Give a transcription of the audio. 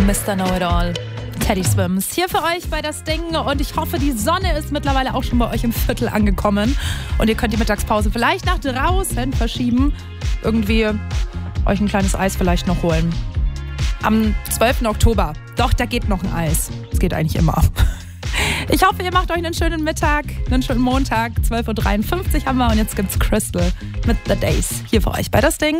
Mr. Know-It-All. Teddy Swims hier für euch bei das Ding und ich hoffe, die Sonne ist mittlerweile auch schon bei euch im Viertel angekommen und ihr könnt die Mittagspause vielleicht nach draußen verschieben, irgendwie euch ein kleines Eis vielleicht noch holen. Am 12. Oktober, doch, da geht noch ein Eis. Es geht eigentlich immer. Ich hoffe, ihr macht euch einen schönen Mittag, einen schönen Montag. 12.53 Uhr haben wir und jetzt gibt's Crystal mit The Days hier für euch bei das Ding.